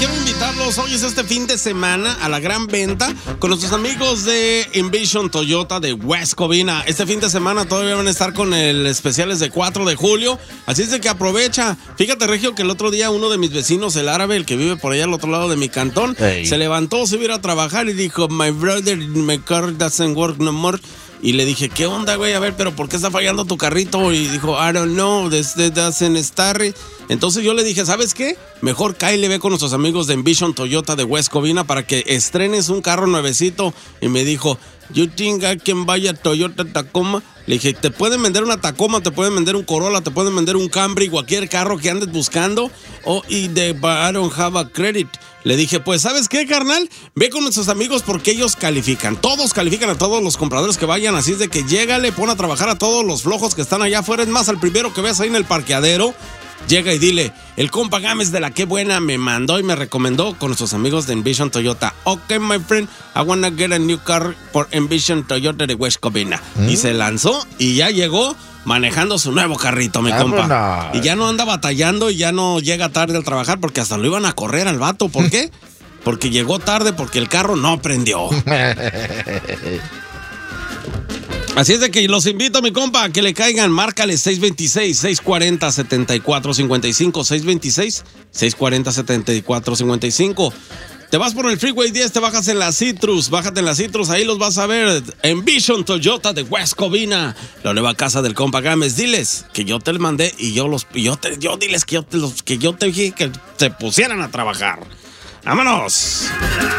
quiero invitarlos. Hoy es este fin de semana a la gran venta con nuestros amigos de Envision Toyota de West Covina. Este fin de semana todavía van a estar con el especiales de 4 de julio. Así es de que aprovecha. Fíjate, Regio, que el otro día uno de mis vecinos, el árabe, el que vive por allá al otro lado de mi cantón, se levantó, se iba a ir a trabajar y dijo, my brother, my car doesn't work no more. Y le dije, ¿qué onda, güey? A ver, ¿pero por qué está fallando tu carrito? Y dijo, I don't know, this doesn't start. Entonces yo le dije, ¿sabes qué? Mejor cáele, ve con nuestros amigos de Envision Toyota de West Covina para que estrenes un carro nuevecito. Y me dijo, you think I can buy a Toyota Tacoma? Le dije, te pueden vender una Tacoma, te pueden vender un Corolla, te pueden vender un Camry, cualquier carro que andes buscando. I don't have a credit. Le dije, pues, ¿sabes qué, carnal? Ve con nuestros amigos porque ellos califican. Todos califican a todos los compradores que vayan. Así es de que llégale, pon a trabajar a todos los flojos que están allá afuera. Es más, al primero que ves ahí en el parqueadero, llega y dile, el compa Gámez de la Qué Buena me mandó y me recomendó con nuestros amigos de Envision Toyota. Ok, my friend, I wanna get a new car for Envision Toyota de West Covina. Y se lanzó y ya llegó manejando su nuevo carrito, mi compa. Y ya no anda batallando y ya no llega tarde al trabajar porque hasta lo iban a correr al vato. ¿Por qué? Porque llegó tarde porque el carro no prendió. Así es de que los invito, mi compa, a que le caigan. Márcale 626-640-7455. 626-640-7455. Te vas por el Freeway 10, te bajas en la Citrus. Bájate en la Citrus, ahí los vas a ver. Envision Toyota de West Covina, la nueva casa del compa Gámez. Diles que yo te mandé y diles que yo te dije que se pusieran a trabajar. ¡Vámonos!